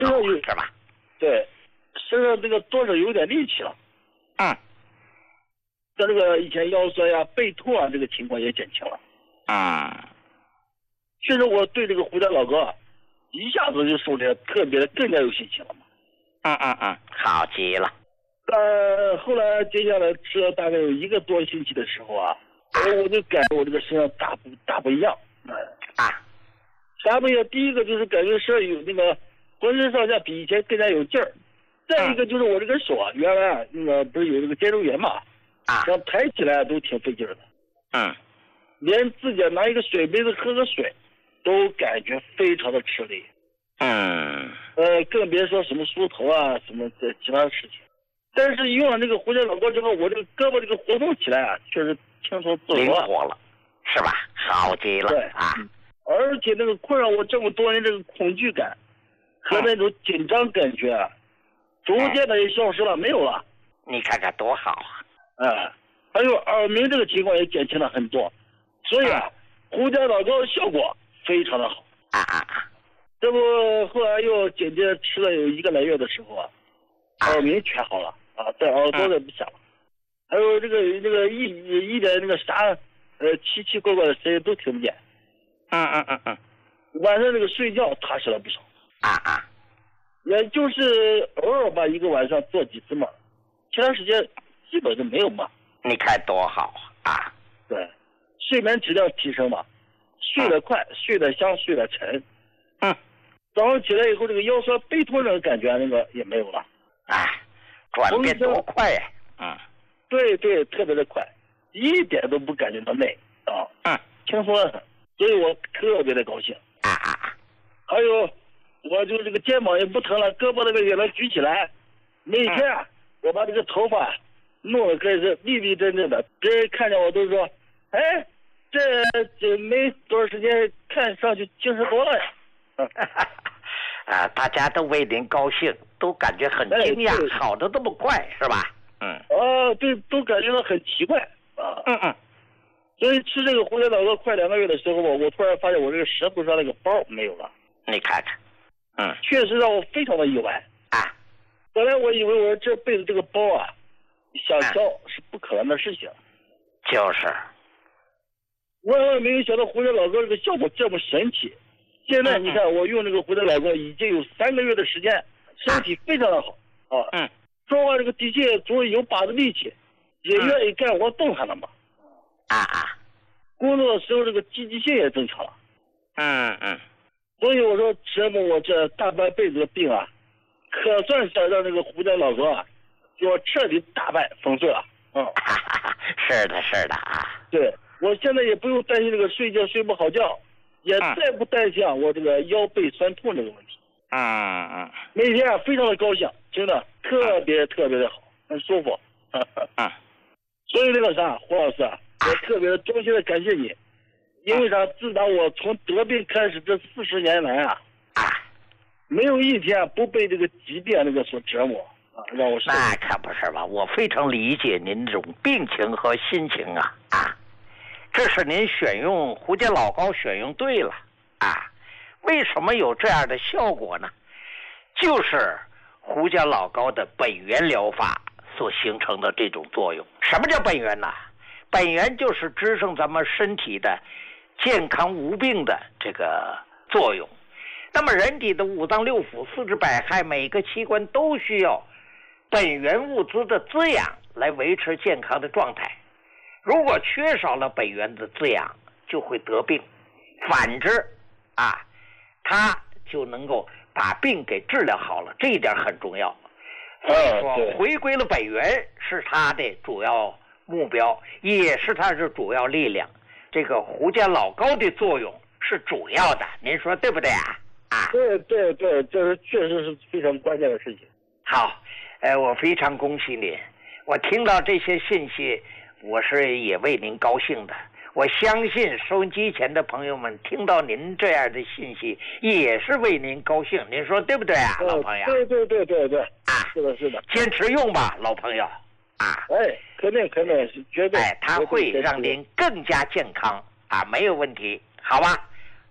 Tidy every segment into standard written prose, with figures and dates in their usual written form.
身上有是吧？ 对，身上这个多少有点力气了。 嗯。 像这个以前腰酸呀、背痛啊，这个情况也减轻了。确实，我对这个胡家老哥一下子就受这特别的更加有信心了嘛。 好极了。 后来接下来吃了大概有1个多星期的时候啊，我就感觉我这个身上大不一样。啥不一样？第一个就是感觉身上有那个浑身上下比以前更加有劲儿。再一个就是我这个手啊，原来那个不是有这个肩周炎嘛，想抬起来都挺费劲儿的。连自己拿一个水杯子喝个水，都感觉非常的吃力。更别说什么梳头啊，什么这其他的事情。但是用了那个胡家老哥之后，我这个胳膊这个活动起来啊，确实轻松自如， 灵活了，是吧？好极了。 对而且那个困扰我这么多年这个恐惧感和那种紧张感觉啊，逐渐的也消失了，没有了。 你看看多好啊！ 还有耳鸣这个情况也减轻了很多，所以胡家老哥的效果非常的好。这不后来又紧接着吃了有1个来月的时候耳鸣全好了在耳朵也不响了，还有这个一点那个啥奇奇怪怪的声音都听不见。晚上这个睡觉踏实了不少。也就是偶尔吧，1个晚上做几次梦，其他时间基本就没有梦。 你看多好啊！ 对，睡眠质量提升嘛，睡得快，睡得香，睡得沉。早上起来以后，这个腰酸背痛这个感觉那个也没有了。 转变多快呀！ 对，特别的快，一点都不感觉到累轻松得很，所以我特别的高兴。还有，我就这个肩膀也不疼了，胳膊那个也能举起来。每天我把这个头发弄得可以是立立正正的，别人看见我都说：“哎，这没多少时间，看上去精神多了呀。” 大家都为您高兴，都感觉很惊讶，好的这么快，是吧？ 对，都感觉到很奇怪所以吃这个胡家老哥快2个月的时候，我突然发现我这个舌头上那个包没有了。 你看看， 确实让我非常的意外本来我以为我这辈子这个包想消是不可能的事情。 就是， 万万没有想到胡家老哥这个效果这么神奇。现在你看，我用这个胡家老哥已经有3个月的时间，身体非常的好说话这个底气终于有把子力气，也愿意干活动弹了嘛。工作的时候这个积极性也增强了。所以我说，折磨我这大半辈子的病可算是让这个胡家老哥给我彻底打败封碎了。 是的对，我现在也不用担心这个睡觉睡不好觉，也再不担心我这个腰背酸痛这个问题。每天非常的高兴，真的特别的好，很舒服。所以那个啥，胡老师我特别衷心的感谢你，因为啥？自打我从得病开始这40年来没有一天不被这个疾病那个所折磨让我那可不是吧？我非常理解您这种病情和心情这是您选用胡家老膏选用对了为什么有这样的效果呢？就是胡家老膏的本源疗法所形成的这种作用。什么叫本源呢？本源就是支撑咱们身体的健康无病的这个作用。那么人体的5脏6腑、4肢百骸，每个器官都需要本源物资的滋养来维持健康的状态。如果缺少了本源的滋养，就会得病。反之它就能够把病给治疗好了，这一点很重要。所以说回归了本源是它的主要目标，也是它的主要力量。这个胡家老膏的作用是主要的，您说对不对对，这是确实是非常关键的事情。 好，我非常恭喜您。我听到这些信息，我是也为您高兴的。我相信收音机前的朋友们听到您这样的信息，也是为您高兴。您说对不对老朋友？ 对是的。 坚持用吧，老朋友肯定绝对。 它会让您更加健康没有问题，好吧？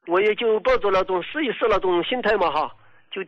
我也就抱着那种试一试那种心态嘛哈。